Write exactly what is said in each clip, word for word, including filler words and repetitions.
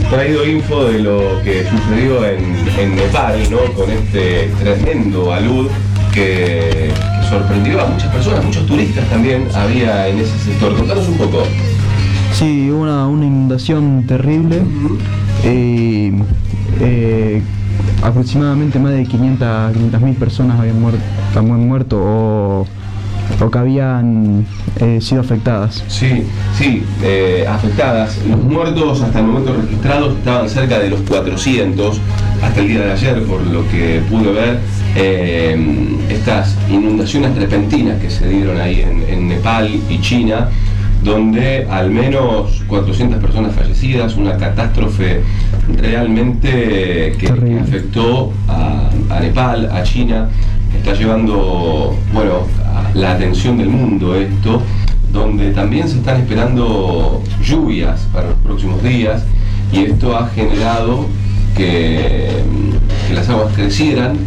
traído info de lo que sucedió en, en Nepal, ¿no? Con este tremendo alud que, que sorprendió a muchas personas, muchos turistas también había en ese sector. Contanos un poco. Sí, hubo una, una inundación terrible. Uh-huh. eh, eh, aproximadamente más de quinientas mil personas habían muerto, habían muerto o, o que habían eh, sido afectadas. Sí, sí, eh, afectadas. Los muertos hasta el momento registrados estaban cerca de los cuatrocientos hasta el día de ayer, por lo que pude ver. Eh, estas inundaciones repentinas que se dieron ahí en, en Nepal y China, donde al menos cuatrocientas personas fallecidas, una catástrofe realmente que, que afectó a, a Nepal, a China, está llevando, bueno, a la atención del mundo esto, donde también se están esperando lluvias para los próximos días, y esto ha generado que, que las aguas crecieran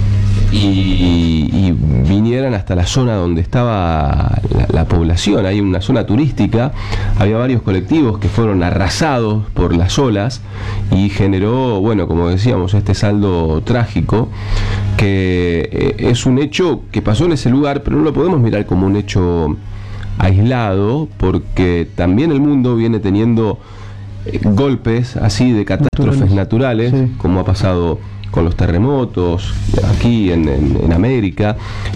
Y, y vinieran hasta la zona donde estaba la, la población. Hay una zona turística, había varios colectivos que fueron arrasados por las olas y generó, bueno, como decíamos, este saldo trágico, que eh, es un hecho que pasó en ese lugar, pero no lo podemos mirar como un hecho aislado, porque también el mundo viene teniendo eh, golpes así de catástrofes naturales, sí, como ha pasado con los terremotos aquí en, en, en América,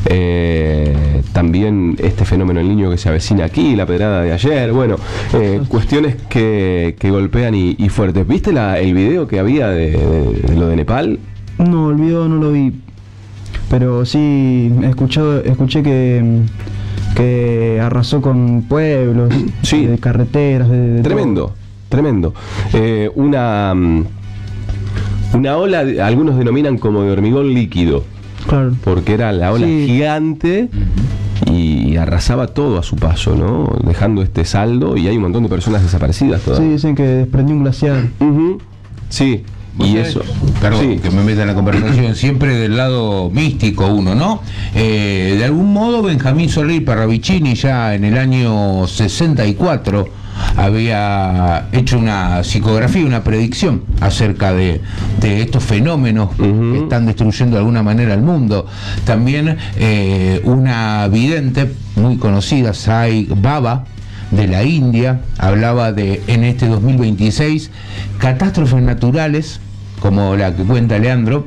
eh, también este fenómeno El Niño que se avecina aquí, la pedrada de ayer, bueno, eh, cuestiones que, que golpean y, y fuertes. ¿Viste la, el video que había de, de, de lo de Nepal? No, el video no lo vi, pero sí escuchado, escuché que, que arrasó con pueblos, sí, de carreteras, de, de tremendo, todo. tremendo. Eh, una... Una ola, algunos denominan como de hormigón líquido, claro, porque era la ola sí. gigante y arrasaba todo a su paso, ¿no? Dejando este saldo, y hay un montón de personas desaparecidas todavía. Sí, dicen que desprendió un glaciar. Uh-huh. Sí, y eso... Perdón, sí, que me meta en la conversación, siempre del lado místico uno, ¿no? Eh, de algún modo Benjamín Soler Parravicini ya en el año sesenta y cuatro había hecho una psicografía, una predicción acerca de, de estos fenómenos uh-huh. que están destruyendo de alguna manera el mundo. También eh, una vidente muy conocida, Sai Baba, de la India, hablaba de, en este dos mil veintiséis, catástrofes naturales, como la que cuenta Leandro,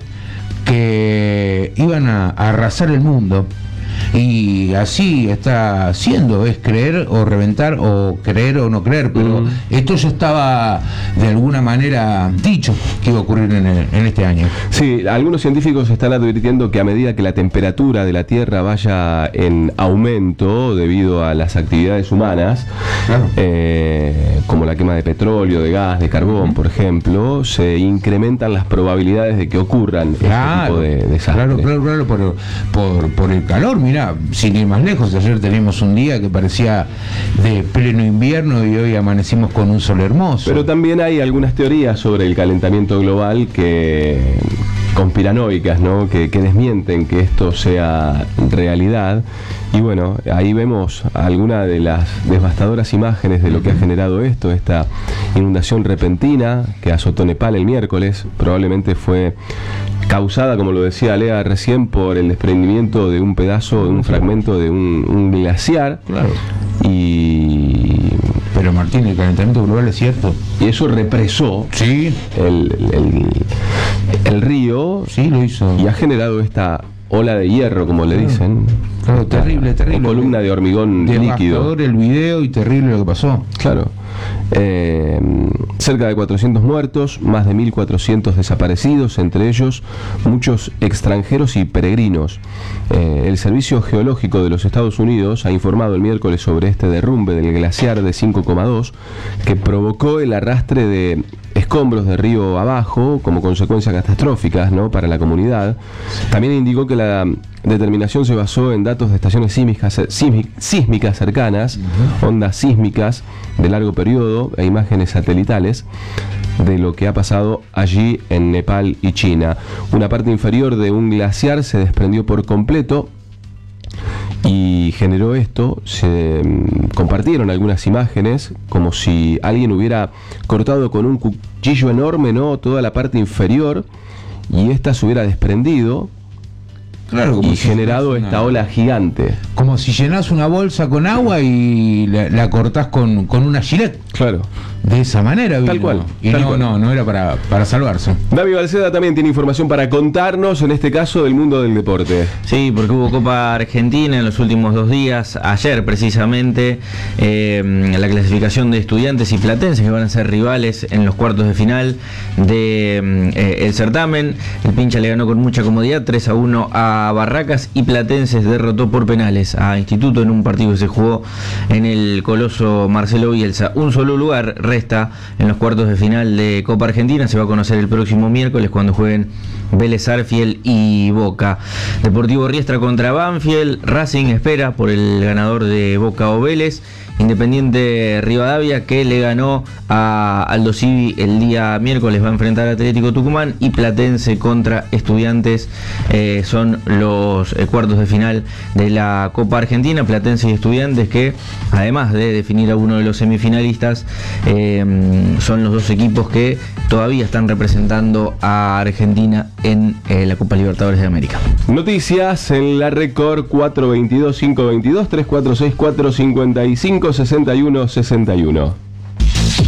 que iban a, a arrasar el mundo. Y así está siendo, es creer o reventar, o creer o no creer, pero mm. esto ya estaba de alguna manera dicho que iba a ocurrir en, el, en este año. Sí, algunos científicos están advirtiendo que a medida que la temperatura de la Tierra vaya en aumento debido a las actividades humanas, claro. eh, como la quema de petróleo, de gas, de carbón, por ejemplo, se incrementan las probabilidades de que ocurran claro, este tipo de desastres. Claro, claro, claro, por, por, por el calor. Mirá, sin ir más lejos, ayer teníamos un día que parecía de pleno invierno y hoy amanecimos con un sol hermoso. Pero también hay algunas teorías sobre el calentamiento global que conspiranoicas, ¿no? Que, que desmienten que esto sea realidad. Y bueno, ahí vemos algunas de las devastadoras imágenes de lo que ha generado esto, esta inundación repentina que azotó Nepal el miércoles. Probablemente fue causada, como lo decía Lea recién, por el desprendimiento de un pedazo, de un fragmento de un, un glaciar. Claro. Y... Pero Martín, el calentamiento global es cierto. Y eso represó sí. el, el, el río. Sí, lo hizo. Y ha generado esta ola de hierro, como le dicen. Claro, terrible, terrible. Una columna de hormigón líquido. El video y terrible lo que pasó. Claro. Eh, cerca de cuatrocientos muertos, más de mil cuatrocientos desaparecidos, entre ellos muchos extranjeros y peregrinos. Eh, el Servicio Geológico de los Estados Unidos ha informado el miércoles sobre este derrumbe del glaciar de cinco coma dos que provocó el arrastre de escombros de río abajo como consecuencias catastróficas, ¿no?, para la comunidad. También indicó que la determinación se basó en datos de estaciones sísmicas, sísmicas cercanas, uh-huh. ondas sísmicas de largo periodo e imágenes satelitales de lo que ha pasado allí en Nepal y China. Una parte inferior de un glaciar se desprendió por completo y generó esto. Se mm, compartieron algunas imágenes como si alguien hubiera cortado con un cuchillo enorme, ¿no?, toda la parte inferior, y esta se hubiera desprendido. Claro, como y si generado una, esta ola gigante. Como si llenás una bolsa con agua y la, la cortás con, con una gilet. Claro. De esa manera vino. Tal cual. Y tal no, cual. no, no era para, para salvarse. David Balceda también tiene información para contarnos, en este caso, del mundo del deporte. Sí, porque hubo Copa Argentina en los últimos dos días, ayer precisamente, eh, la clasificación de Estudiantes y Platense, que van a ser rivales en los cuartos de final del de, eh, el certamen. El Pincha le ganó con mucha comodidad, tres a uno a Barracas, y Platense derrotó por penales a Instituto en un partido que se jugó en el Coloso Marcelo Bielsa. Un solo lugar resta en los cuartos de final de Copa Argentina, se va a conocer el próximo miércoles cuando jueguen Vélez Arfiel y Boca. Deportivo Riestra contra Banfield, Racing espera por el ganador de Boca o Vélez. Independiente Rivadavia, que le ganó a Aldo Civi el día miércoles, va a enfrentar a Atlético Tucumán, y Platense contra Estudiantes eh, son los eh, cuartos de final de la Copa Argentina. Platense y Estudiantes, que además de definir a uno de los semifinalistas, eh, son los dos equipos que todavía están representando a Argentina en eh, la Copa Libertadores de América. Noticias en la Record: cuatro veintidós, cinco veintidós, tres cuatro seis cuatro, cincuenta y cinco, sesenta y uno, sesenta y uno.